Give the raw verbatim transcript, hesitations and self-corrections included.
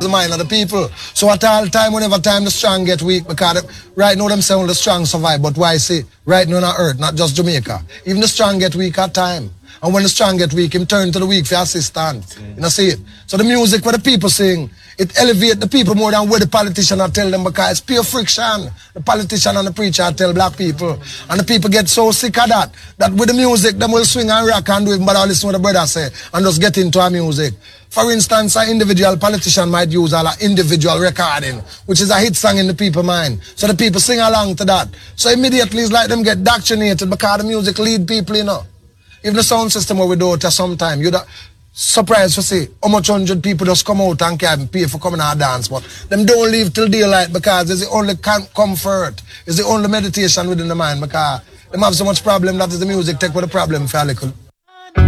mind of the people. So at all time, whenever time the strong get weak, because right now them say only the strong survive, but why see, right now on earth, not just Jamaica. Even the strong get weak at time. And when the strong get weak, him turn to the weak for assistance. Mm. You know, see it? So the music where the people sing, it elevates the people more than what the politician tell them, because it's pure friction. The politician and the preacher tell black people. And the people get so sick of that, that with the music, them will swing and rock and do it, but I'll listen to what the brother say, and just get into our music. For instance, an individual politician might use an individual recording, which is a hit song in the people's mind. So the people sing along to that. So immediately it's like them get indoctrinated because the music lead people, you know. Even the sound system where we do it at some time, you'd surprised to see how much hundred people just come out and can pay for coming and dance, but them don't leave till daylight because it's the only comfort, it's the only meditation within the mind, because them have so much problem that is the music take with the problem for a little.